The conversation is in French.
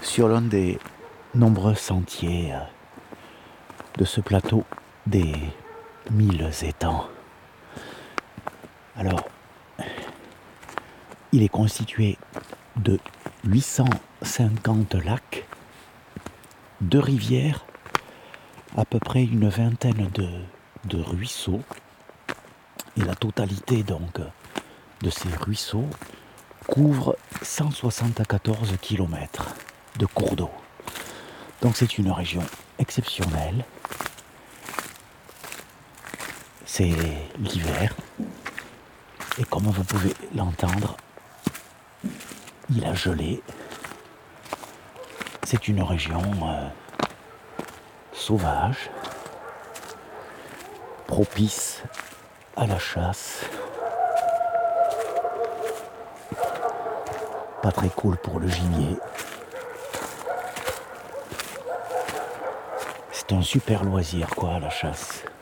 sur l'un des nombreux sentiers de ce plateau des 1000 étangs. Alors, il est constitué de 850 lacs, de rivières, à peu près une vingtaine de ruisseaux, et la totalité donc de ces ruisseaux couvre 174 km de cours d'eau. Donc c'est une région exceptionnelle. C'est l'hiver, et comme vous pouvez l'entendre, il a gelé. C'est une région sauvage, propice à la chasse, pas très cool pour le gibier. C'est un super loisir, quoi, la chasse.